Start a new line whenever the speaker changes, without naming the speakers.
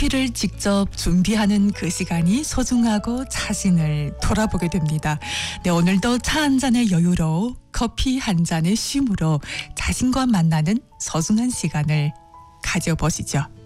커피를 직접 준비하는 그 시간이 소중하고 자신을 돌아보게 됩니다. 네, 오늘도 차 한 잔의 여유로 커피 한 잔의 쉼으로 자신과 만나는 소중한 시간을 가져보시죠.